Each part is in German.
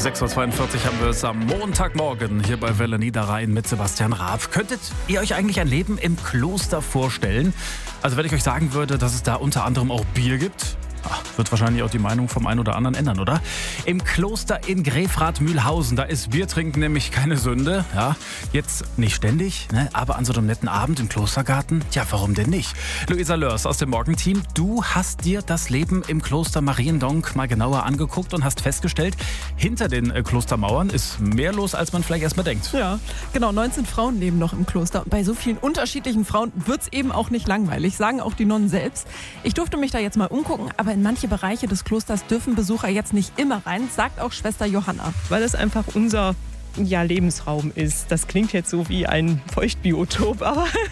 6.42 Uhr haben wir es am Montagmorgen hier bei Welle Niederrhein mit Sebastian Raab. Könntet ihr euch eigentlich ein Leben im Kloster vorstellen? Also wenn ich euch sagen würde, dass es da unter anderem auch Bier gibt? Wird wahrscheinlich auch die Meinung vom einen oder anderen ändern, oder? Im Kloster in Grefrath-Mühlhausen, da ist Biertrinken nämlich keine Sünde. Ja, jetzt nicht ständig, ne? Aber an so einem netten Abend im Klostergarten, ja, warum denn nicht? Luisa Lörs aus dem Morgenteam, du hast dir das Leben im Kloster Mariendonk mal genauer angeguckt und hast festgestellt, hinter den Klostermauern ist mehr los, als man vielleicht erstmal denkt. Ja, genau, 19 Frauen leben noch im Kloster. Und bei so vielen unterschiedlichen Frauen wird es eben auch nicht langweilig, sagen auch die Nonnen selbst. Ich durfte mich da jetzt mal umgucken, aber in manche Bereiche des Klosters dürfen Besucher jetzt nicht immer rein, sagt auch Schwester Johanna. Weil es einfach unser Lebensraum ist. Das klingt jetzt so wie ein Feuchtbiotop,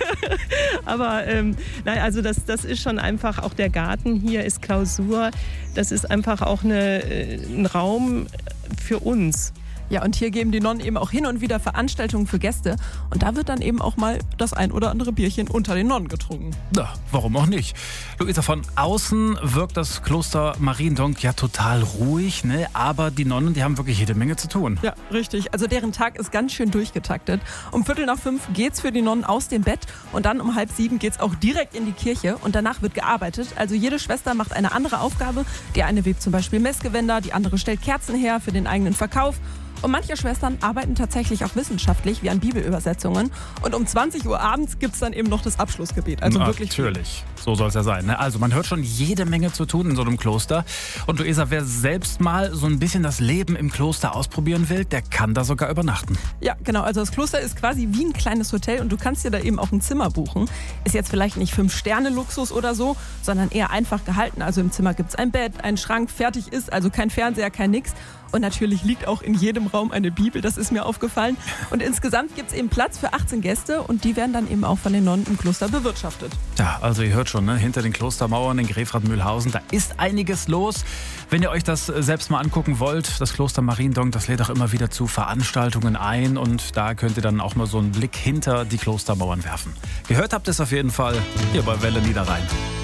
aber also das ist schon einfach, auch der Garten hier ist Klausur. Das ist einfach auch ein Raum für uns. Ja, und hier geben die Nonnen eben auch hin und wieder Veranstaltungen für Gäste. Und da wird dann eben auch mal das ein oder andere Bierchen unter den Nonnen getrunken. Na, warum auch nicht? Luisa, von außen wirkt das Kloster Mariendonk ja total ruhig, ne? Aber die Nonnen, die haben wirklich jede Menge zu tun. Ja, richtig. Also deren Tag ist ganz schön durchgetaktet. Um 5:45 geht's für die Nonnen aus dem Bett und dann um 6:30 geht's auch direkt in die Kirche und danach wird gearbeitet. Also jede Schwester macht eine andere Aufgabe. Die eine webt zum Beispiel Messgewänder, die andere stellt Kerzen her für den eigenen Verkauf. Und manche Schwestern arbeiten tatsächlich auch wissenschaftlich, wie an Bibelübersetzungen. Und um 20 Uhr abends gibt es dann eben noch das Abschlussgebet. Also wirklich natürlich, so soll es ja sein. Ne? Also man hört schon jede Menge zu tun in so einem Kloster. Und Luisa, wer selbst mal so ein bisschen das Leben im Kloster ausprobieren will, der kann da sogar übernachten. Ja, genau. Also das Kloster ist quasi wie ein kleines Hotel und du kannst dir da eben auch ein Zimmer buchen. Ist jetzt vielleicht nicht 5-Sterne-Luxus oder so, sondern eher einfach gehalten. Also im Zimmer gibt es ein Bett, ein Schrank, fertig ist, also kein Fernseher, kein nix. Und natürlich liegt auch in jedem Raum eine Bibel, das ist mir aufgefallen. Und insgesamt gibt es eben Platz für 18 Gäste und die werden dann eben auch von den Nonnen im Kloster bewirtschaftet. Ja, also ihr hört schon, ne? Hinter den Klostermauern in Grefrath-Mühlhausen, da ist einiges los. Wenn ihr euch das selbst mal angucken wollt, das Kloster Mariendonk, das lädt auch immer wieder zu Veranstaltungen ein und da könnt ihr dann auch mal so einen Blick hinter die Klostermauern werfen. Gehört habt ihr es auf jeden Fall hier bei Welle Niederrhein.